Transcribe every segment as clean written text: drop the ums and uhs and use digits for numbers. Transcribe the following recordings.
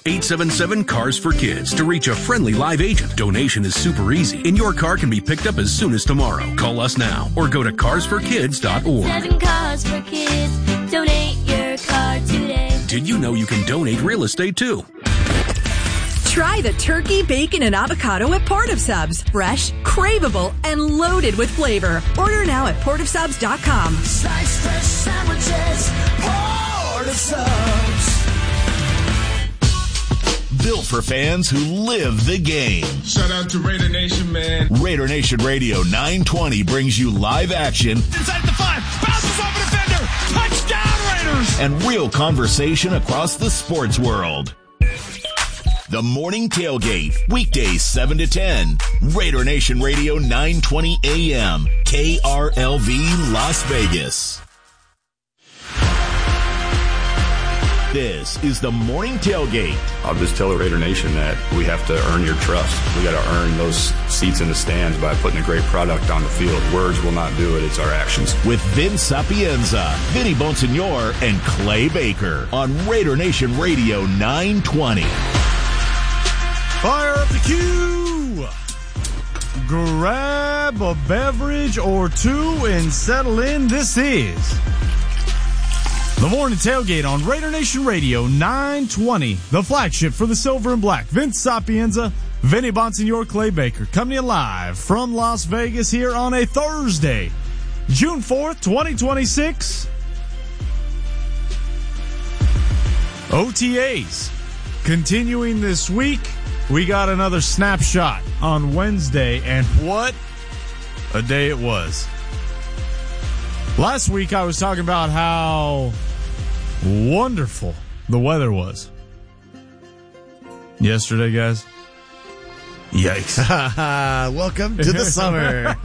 877-CARS-FOR-KIDS to reach a friendly live agent. Donation is super easy, and your car can be picked up as soon as tomorrow. Call us now or go to carsforkids.org. 7 Cars for Kids. Donate your car today. Did you know you can donate real estate too? Try the turkey, bacon, and avocado at Port of Subs. Fresh, craveable, and loaded with flavor. Order now at portofsubs.com. Slice fresh sandwiches, Port of Subs. Built for fans who live the game. Shout out to Raider Nation, man. Raider Nation Radio 920 brings you live action. Inside the 5, bounces off a defender. Touchdown, Raiders! And real conversation across the sports world. The Morning Tailgate, weekdays 7 to 10. Raider Nation Radio 920 AM, KRLV Las Vegas. This is the Morning Tailgate. I'll just tell the Raider Nation that we have to earn your trust. We got to earn those seats in the stands by putting a great product on the field. Words will not do it. It's our actions. With Vince Sapienza, Vinny Bonsignor, and Clay Baker on Raider Nation Radio 920. Fire up the cue! Grab a beverage or two and settle in. This is the Morning Tailgate on Raider Nation Radio 920, the flagship for the silver and black. Vince Sapienza, Vinny Bonsignor, Clay Baker, coming to you live from Las Vegas here on a Thursday, June 4th, 2026. OTAs continuing this week. We got another snapshot on Wednesday, and what a day it was. Last week I was talking about how wonderful the weather was. Yesterday, guys. Yikes. Welcome to the summer.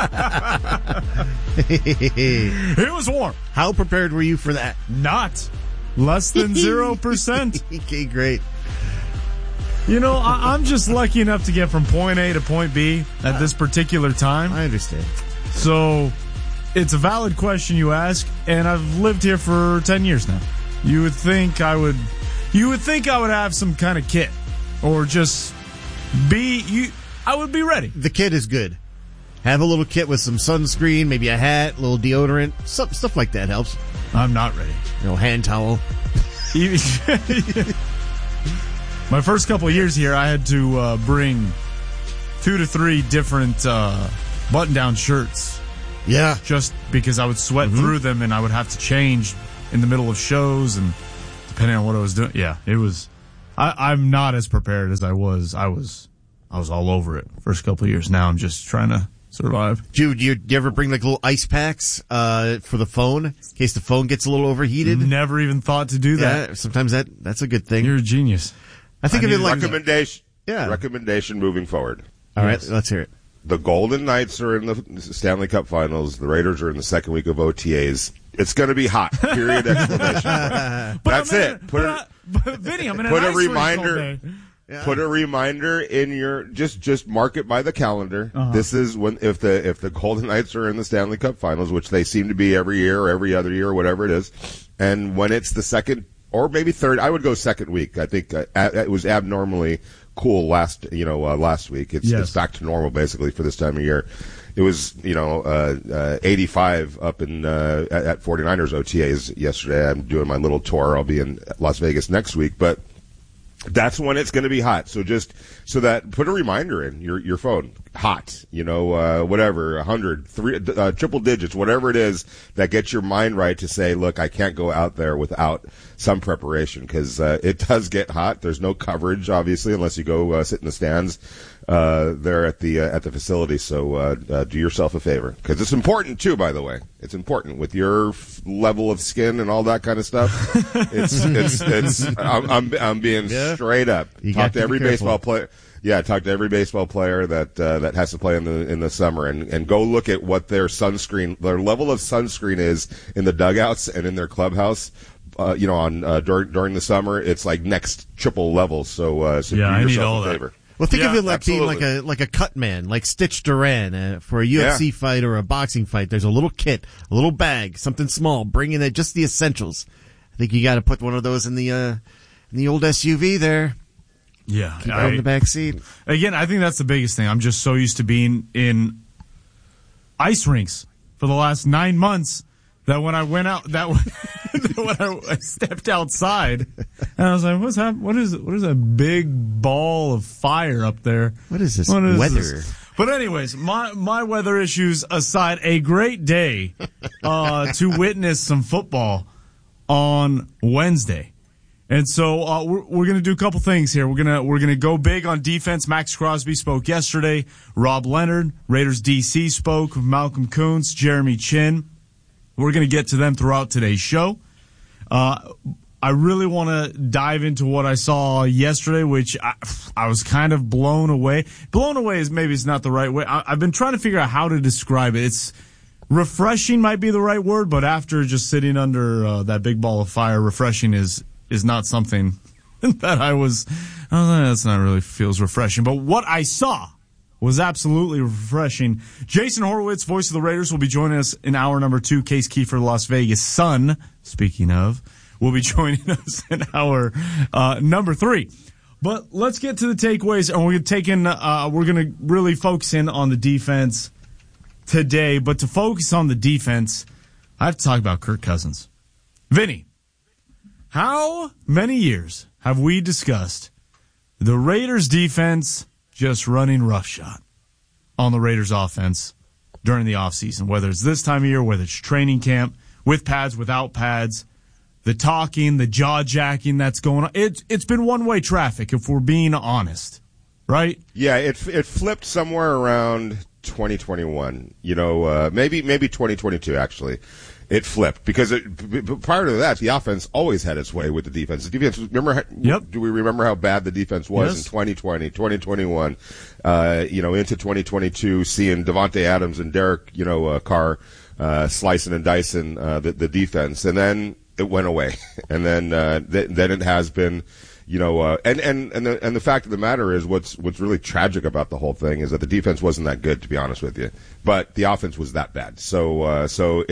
It was warm. How prepared were you for that? Not. Less than 0%. Okay, great. You know, I'm just lucky enough to get from point A to point B at this particular time. I understand. So it's a valid question you ask, and I've lived here for 10 years now. You would think I would have some kind of kit, or just I would be ready. The kit is good. Have a little kit with some sunscreen, maybe a hat, a little deodorant, stuff like that helps. I'm not ready. Hand towel. My first couple of years here, I had to bring 2 to 3 different button-down shirts. Yeah. Just because I would sweat through them, and I would have to change in the middle of shows, and depending on what I was doing. Yeah, it was. I'm not as prepared as I was. I was all over it first couple of years. Now I'm just trying to survive. Do you ever bring like little ice packs for the phone in case the phone gets a little overheated? Never even thought to do that. Yeah, sometimes that's a good thing. You're a genius. I think of it like recommendation moving forward. All right, let's hear it. The Golden Knights are in the Stanley Cup Finals. The Raiders are in the second week of OTAs. It's going to be hot. Period. Exclamation. That's it. Vinny, I'm in put a reminder. Yeah. Put a reminder in your just mark it by the calendar. This is when if the Golden Knights are in the Stanley Cup Finals, which they seem to be every year or every other year or whatever it is, and when it's the second or maybe third, I would go second week. I think it was abnormally cool last week. It's back to normal basically for this time of year. It was 85 up in at 49ers OTAs yesterday. I'm doing my little tour. I'll be in Las Vegas next week, but that's when it's going to be hot. So put a reminder in your phone. Hot, whatever, 100, triple digits, whatever it is that gets your mind right to say, look, I can't go out there without some preparation because it does get hot. There's no coverage, obviously, unless you go sit in the stands there at the facility. So do yourself a favor because it's important too. By the way, it's important with your level of skin and all that kind of stuff. I'm being straight up. Talk to every baseball player. Yeah, talk to every baseball player that has to play in the summer and go look at what their level of sunscreen is in the dugouts and in their clubhouse. During the summer, it's like next triple levels. So do yourself a favor. Well, think of it like being like a cut man, like Stitch Duran for a UFC fight or a boxing fight. There's a little kit, a little bag, something small. Bring in just the essentials. I think you got to put one of those in the in the old SUV there. Yeah. Keep it in the back seat. Again, I think that's the biggest thing. I'm just so used to being in ice rinks for the last 9 months that when I went out, when I stepped outside, and I was like, "What's happening? What is that big ball of fire up there? What is this weather?" This? But anyways, my weather issues aside, a great day to witness some football on Wednesday. And so we're going to do a couple things here. We're going to go big on defense. Max Crosby spoke yesterday. Rob Leonard, Raiders DC spoke. Malcolm Kuntz, Jeremy Chin. We're going to get to them throughout today's show. I really want to dive into what I saw yesterday, which I was kind of blown away. Blown away is maybe it's not the right way. I've been trying to figure out how to describe it. It's refreshing might be the right word, but after just sitting under that big ball of fire, refreshing is not something that I was that's not really feels refreshing. But what I saw was absolutely refreshing. Jason Horowitz, voice of the Raiders, will be joining us in hour number 2. Case Kiefer, Las Vegas Sun, speaking of, will be joining us in hour number 3. But let's get to the takeaways, and we're going to really focus in on the defense today. But to focus on the defense, I have to talk about Kirk Cousins. Vinny, how many years have we discussed the Raiders defense just running roughshod on the Raiders offense during the offseason, whether it's this time of year, whether it's training camp, with pads, without pads, the talking, the jaw-jacking that's going on. It's been one-way traffic, if we're being honest, right? Yeah, it flipped somewhere around 2021, maybe 2022, actually. It flipped because prior to that, the offense always had its way with the defense. The defense, do we remember how bad the defense was in 2020, 2021, into 2022, seeing Devontae Adams and Derek, Carr, slicing and dicing, the defense. And then it went away. And then it has been, and the fact of the matter is what's really tragic about the whole thing is that the defense wasn't that good, to be honest with you, but the offense was that bad. So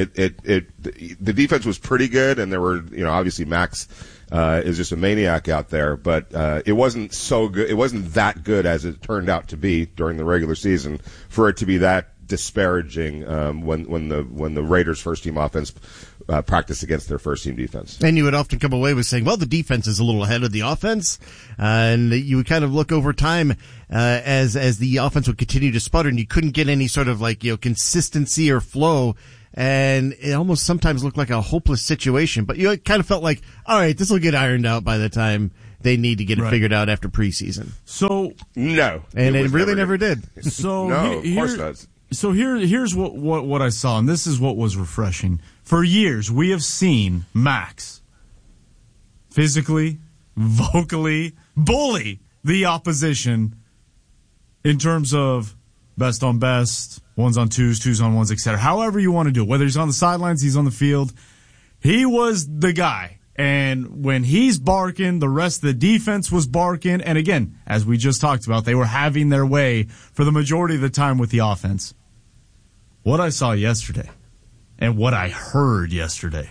the defense was pretty good, and there were, obviously Max is just a maniac out there, but it wasn't so good. It wasn't that good as it turned out to be during the regular season for it to be that disparaging when the Raiders' first team offense practiced against their first team defense. And you would often come away with saying, well, the defense is a little ahead of the offense, and you would kind of look over time as the offense would continue to sputter, and you couldn't get any sort of consistency or flow. And it almost sometimes looked like a hopeless situation, but you kind of felt like, all right, this will get ironed out by the time they need to get it figured out after preseason. So no, and it really never did. So no, of course not. So here's what I saw, and this is what was refreshing. For years, we have seen Max physically, vocally bully the opposition in terms of best on best, ones on twos, twos on ones, etc. However you want to do it. Whether he's on the sidelines, he's on the field. He was the guy. And when he's barking, the rest of the defense was barking. And again, as we just talked about, they were having their way for the majority of the time with the offense. What I saw yesterday and what I heard yesterday,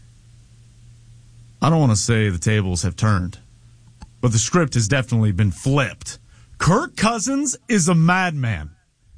I don't want to say the tables have turned, but the script has definitely been flipped. Kirk Cousins is a madman.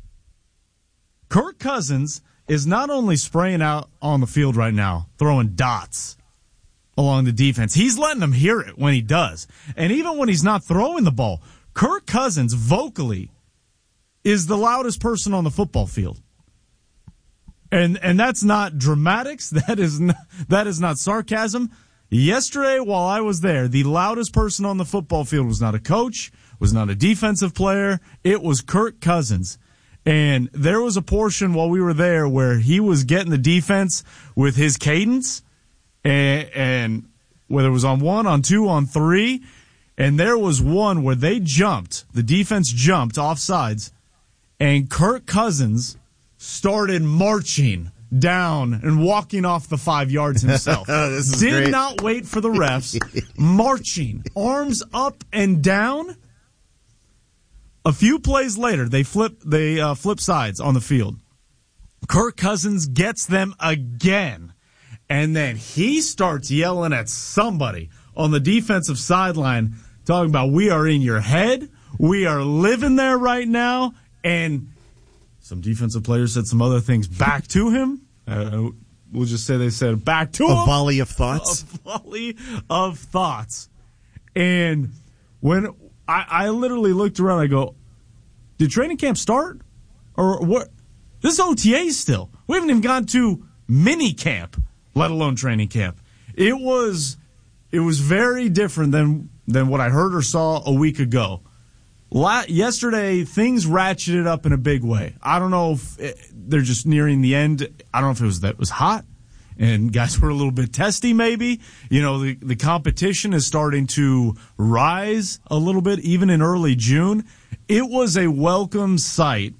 Kirk Cousins is not only spraying out on the field right now, throwing dots along the defense. He's letting them hear it when he does. And even when he's not throwing the ball, Kirk Cousins vocally is the loudest person on the football field. And that's not dramatics. That is not sarcasm. Yesterday, while I was there, the loudest person on the football field was not a coach, was not a defensive player. It was Kirk Cousins. And there was a portion while we were there where he was getting the defense with his cadence, and whether it was on 1, on 2, on 3, and there was one where the defense jumped offsides, and Kirk Cousins started marching down and walking off the 5 yards himself. Did not wait for the refs, marching, arms up and down. A few plays later, they flip sides on the field. Kirk Cousins gets them again, and then he starts yelling at somebody on the defensive sideline talking about we are in your head, we are living there right now, and some defensive players said some other things back to him. We'll just say they said back to him. A volley of thoughts. A volley of thoughts. And when I literally looked around, I go, did training camp start? Or what? This is OTA still. We haven't even gone to mini camp, let alone training camp. It was very different than what I heard or saw a week ago. Yesterday, things ratcheted up in a big way. I don't know if they're just nearing the end. I don't know if it was that it was hot and guys were a little bit testy maybe. You know, the competition is starting to rise a little bit, even in early June. It was a welcome sight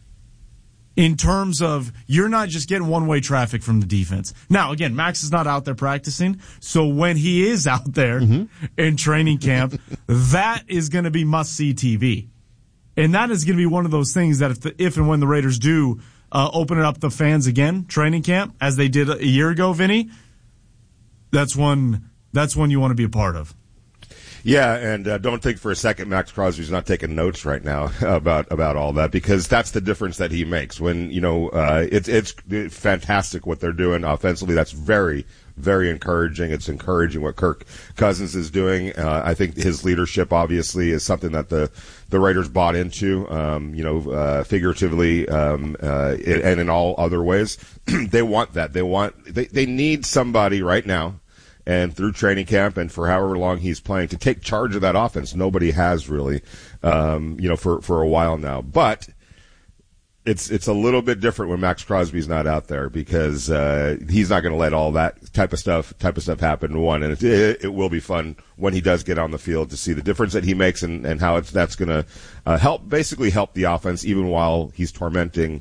in terms of you're not just getting one-way traffic from the defense. Now, again, Max is not out there practicing, so when he is out there in training camp, that is going to be must-see TV. And that is going to be one of those things that if and when the Raiders do open it up to fans again, training camp, as they did a year ago, Vinny, that's one you want to be a part of. Yeah, and don't think for a second Max Crosby's not taking notes right now about all that, because that's the difference that he makes. When, it's fantastic what they're doing offensively. That's very, very encouraging. It's encouraging what Kirk Cousins is doing. I think his leadership obviously is something that the Raiders bought into, figuratively, and in all other ways. They want that. They need somebody right now, and through training camp and for however long he's playing, to take charge of that offense. Nobody has really, for a while now. But it's a little bit different when Max Crosby's not out there, because he's not going to let all that type of stuff happen. And it will be fun when he does get on the field to see the difference that he makes and how that's going to help the offense, even while he's tormenting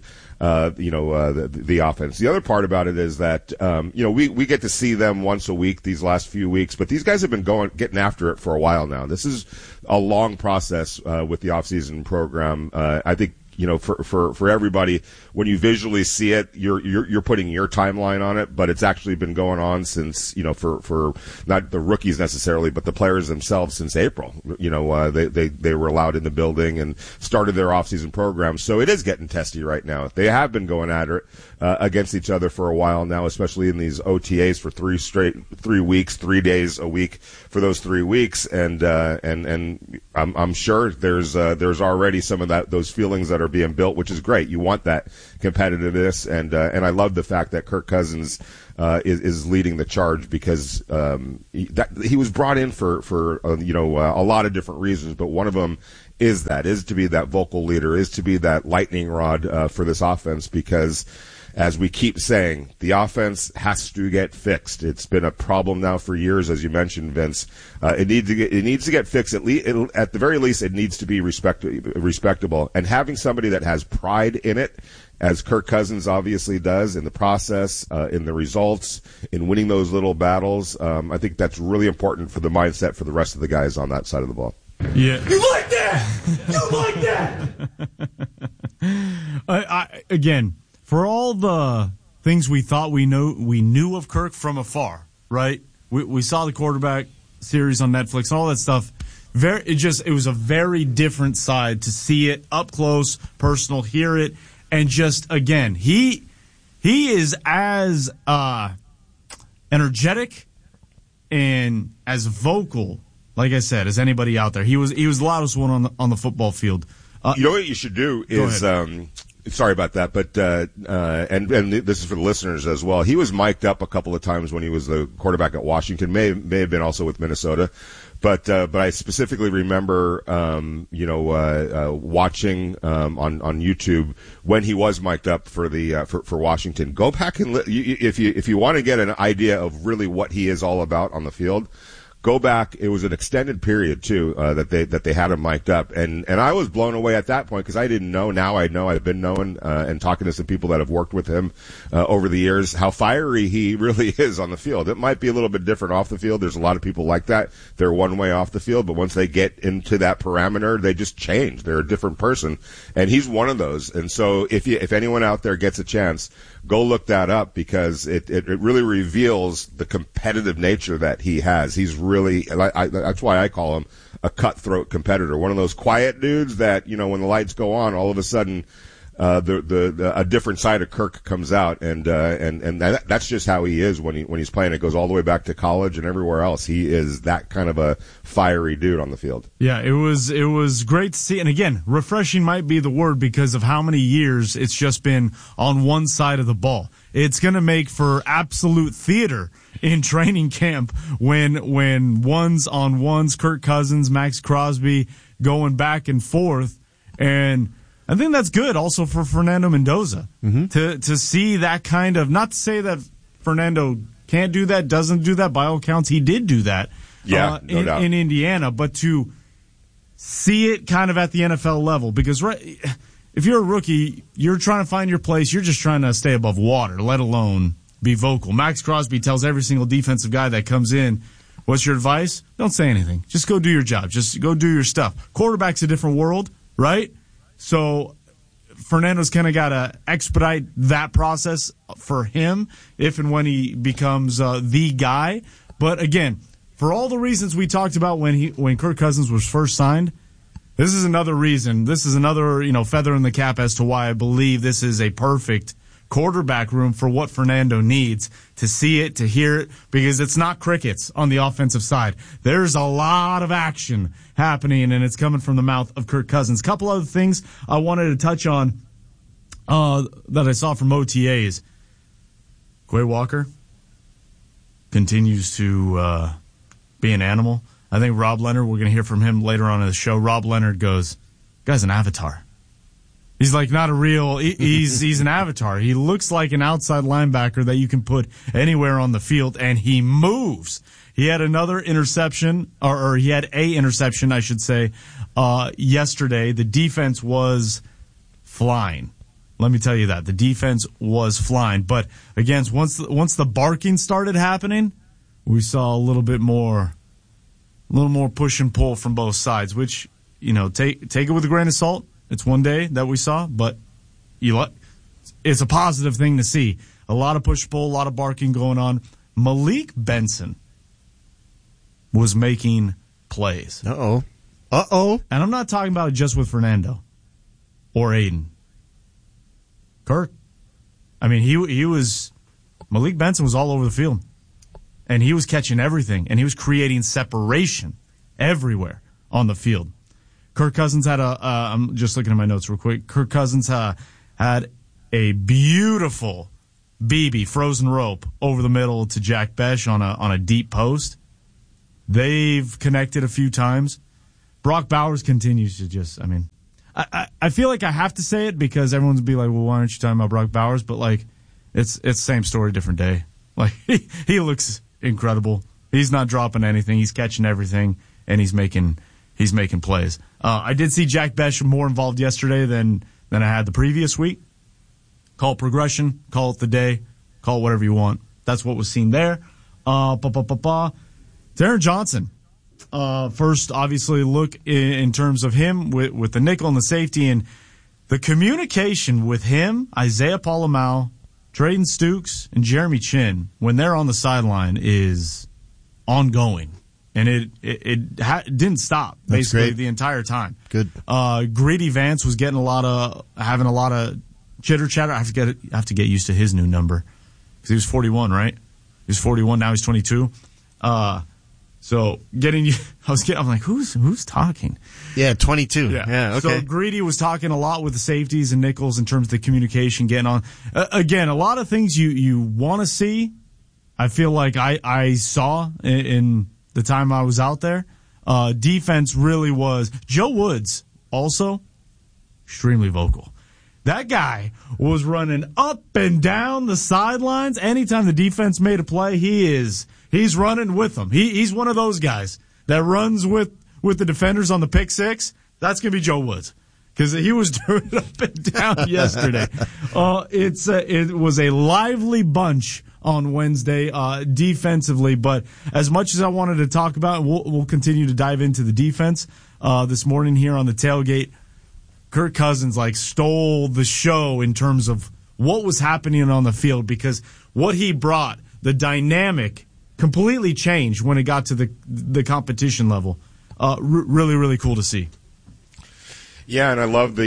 the offense. The other part about it is that, we get to see them once a week these last few weeks, but these guys have been getting after it for a while now. This is a long process, with the offseason program. I think, for everybody, when you visually see it, you're putting your timeline on it, but it's actually been going on since, for not the rookies necessarily, but the players themselves since April. They were allowed in the building and started their offseason program. So it is getting testy right now. They have been going at it, against each other for a while now, especially in these OTAs for 3 weeks, 3 days a week for those 3 weeks. And I'm sure there's already some of those feelings that are being built, which is great. You want that competitiveness, and I love the fact that Kirk Cousins is leading the charge, because he was brought in for a lot of different reasons, but one of them is to be that vocal leader, is to be that lightning rod for this offense, because, as we keep saying, the offense has to get fixed. It's been a problem now for years, as you mentioned, Vince. It needs to get fixed. At the very least, it needs to be respectable. And having somebody that has pride in it, as Kirk Cousins obviously does, in the process, in the results, in winning those little battles, I think that's really important for the mindset for the rest of the guys on that side of the ball. Yeah, you like that? You like that? Again, for all the things we thought we knew of Kirk from afar, right? We saw the quarterback series on Netflix and all that stuff. It was a very different side to see it up close, personal, hear it, and just, again, he is as energetic and as vocal, like I said, as anybody out there. He was the loudest one on the football field. You know what you should do is. Sorry about that, but and this is for the listeners as well. He was mic'd up a couple of times when he was the quarterback at Washington. May have been also with Minnesota, but I specifically remember watching on YouTube when he was mic'd up for the for Washington. Go back and if you want to get an idea of really what he is all about on the field. Go back. It was an extended period too that they had him mic'd up, and I was blown away at that point, because I didn't know. Now I know. I've been knowing and talking to some people that have worked with him over the years, how fiery he really is on the field. It might be a little bit different off the field. There's a lot of people like that. They're one way off the field, but once they get into that parameter, they just change. They're a different person, and he's one of those. And so if anyone out there gets a chance, go look that up, because it really reveals the competitive nature that he has. He's really really, that's why I call him a cutthroat competitor. One of those quiet dudes that, you know, when the lights go on, all of a sudden, a different side of Kirk comes out, and that's just how he is when he's playing. It goes all the way back to college and everywhere else. He is that kind of a fiery dude on the field. Yeah, it was great to see. And again, refreshing might be the word because of how many years it's just been on one side of the ball. It's going to make for absolute theater in training camp when ones on ones, Kirk Cousins, Max Crosby going back and forth. And I think that's good also for Fernando Mendoza to see that kind of, not to say that Fernando can't do that, doesn't do that. By all accounts, he did do that in Indiana, but to see it kind of at the NFL level, because if you're a rookie, you're trying to find your place. You're just trying to stay above water, let alone be vocal. Max Crosby tells every single defensive guy that comes in, what's your advice? Don't say anything. Just go do your job. Just go do your stuff. Quarterback's a different world, right? So Fernando's kind of got to expedite that process for him if and when he becomes the guy. But again, for all the reasons we talked about when Kirk Cousins was first signed, this is another reason. This is another, feather in the cap as to why I believe this is a perfect quarterback room for what Fernando needs, to see it, to hear it, because it's not crickets on the offensive side. There's a lot of action happening, and it's coming from the mouth of Kirk Cousins. Couple other things I wanted to touch on that I saw from OTAs. Quay Walker continues to be an animal. I think Rob Leonard, we're going to hear from him later on in the show. Rob Leonard goes, guy's an avatar. He's like not a real, he's an avatar. He looks like an outside linebacker that you can put anywhere on the field, and he moves. He had another interception, or he had a interception, I should say, yesterday. The defense was flying. Let me tell you that. The defense was flying. But again, once the barking started happening, we saw a little more push and pull from both sides, which, take it with a grain of salt. It's one day that we saw, but it's a positive thing to see. A lot of push-pull, a lot of barking going on. Malik Benson was making plays. Uh-oh. And I'm not talking about it just with Fernando or Aiden. Kirk. I mean, he was Malik Benson was all over the field. And he was catching everything, and he was creating separation everywhere on the field. Kirk Cousins had I'm just looking at my notes real quick. Kirk Cousins had a beautiful BB frozen rope over the middle to Jack Besh on a deep post. They've connected a few times. Brock Bowers continues to just, I feel like I have to say it because everyone's be like, well, why aren't you talking about Brock Bowers? But like, it's same story, different day. Like he looks incredible. He's not dropping anything. He's catching everything, and he's making plays. I did see Jack Besh more involved yesterday than I had the previous week. Call it progression, call it the day, call it whatever you want. That's what was seen there. Taron Johnson. First, obviously, look in terms of him with the nickel and the safety, and the communication with him, Isaiah Polamau, Trayden Stukes, and Jeremy Chin, when they're on the sideline, is ongoing. And it didn't stop basically the entire time. Good. Greedy Vance was having a lot of chitter chatter. I have to get used to his new number because he was 41, right? He was 41. Now he's 22. So I'm like, who's talking? Yeah, 22. Yeah. Okay. So Greedy was talking a lot with the safeties and nickels in terms of the communication getting on. Again, a lot of things you want to see. I feel like I saw in the time I was out there. Defense really was. Joe Woods, also, extremely vocal. That guy was running up and down the sidelines. Anytime the defense made a play, he's running with them. He's one of those guys that runs with the defenders on the pick six. That's going to be Joe Woods because he was doing it up and down yesterday. It was a lively bunch on Wednesday defensively, but as much as I wanted to talk about, we'll continue to dive into the defense this morning here on the tailgate. Kirk Cousins stole the show in terms of what was happening on the field, because what he brought, the dynamic completely changed when it got to the competition level. Really, really cool to see. Yeah, and I love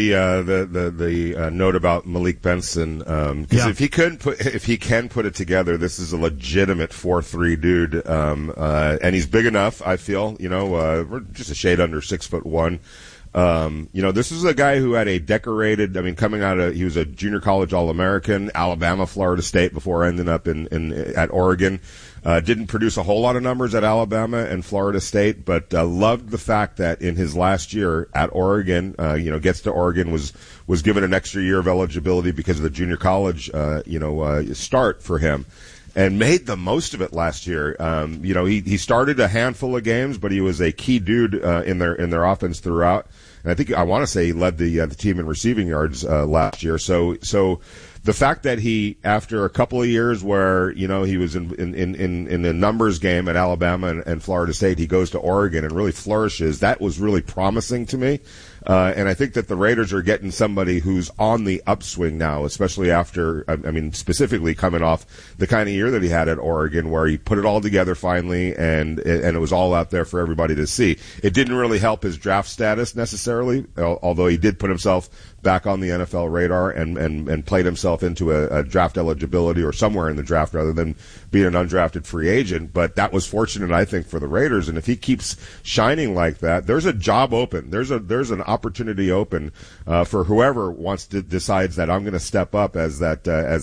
the note about Malik Benson because if he can put it together, this is a legitimate 4'3" dude, and he's big enough. I feel we're just a shade under 6'1". This is a guy who had a decorated. I mean, he was a junior college All-American, Alabama, Florida State before ending up at Oregon. Didn't produce a whole lot of numbers at Alabama and Florida State, but loved the fact that in his last year at Oregon, gets to Oregon, was given an extra year of eligibility because of the junior college, start for him, and made the most of it last year. He started a handful of games, but he was a key dude in their offense throughout. And I want to say he led the team in receiving yards last year. So the fact that he, after a couple of years where he was in the numbers game at Alabama and Florida State, he goes to Oregon and really flourishes. That was really promising to me. And I think that the Raiders are getting somebody who's on the upswing now, especially after, specifically coming off the kind of year that he had at Oregon, where he put it all together finally, and it was all out there for everybody to see. It didn't really help his draft status necessarily, although he did put himself back on the NFL radar and played himself into a draft eligibility or somewhere in the draft rather than being an undrafted free agent. But that was fortunate, I think, for the Raiders. And if he keeps shining like that, there's a job open. There's an opportunity open for whoever decides that I'm going to step up as that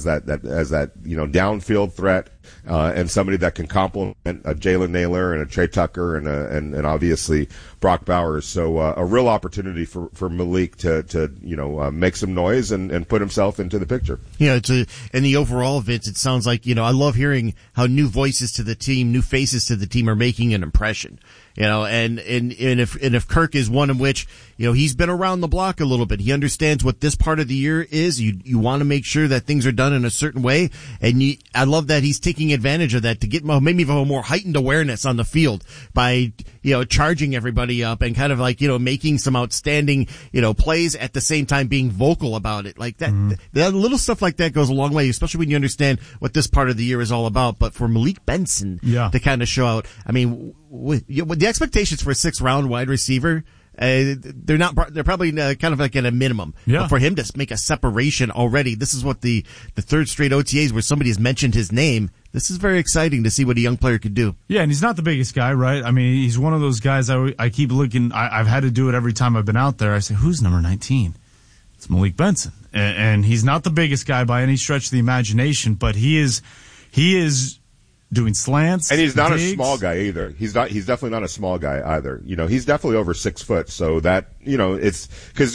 downfield threat. And somebody that can complement a Jalen Naylor and a Trey Tucker and obviously Brock Bowers. So a real opportunity for Malik to make some noise and put himself into the picture. In the overall, Vince, it sounds like, I love hearing how new voices to the team, new faces to the team are making an impression. And if Kirk is one in which, he's been around the block a little bit. He understands what this part of the year is. You want to make sure that things are done in a certain way. And I love that he's taking advantage of that to get maybe a more heightened awareness on the field by, charging everybody up and kind of like, making some outstanding, plays at the same time being vocal about it. Like that, that little stuff like that goes a long way, especially when you understand what this part of the year is all about. But for Malik Benson to kind of show out, with the expectations for a 6th round wide receiver, they're probably kind of like at a minimum. Yeah. But for him to make a separation already, this is what the third straight OTAs where somebody has mentioned his name. This is very exciting to see what a young player could do. Yeah, and he's not the biggest guy, right? He's one of those guys I keep looking. I've had to do it every time I've been out there. I say, who's number 19? It's Malik Benson. And he's not the biggest guy by any stretch of the imagination, but he is doing slants. And he's not digs. a small guy either. He's definitely not a small guy either. He's definitely over 6 foot. So that, it's because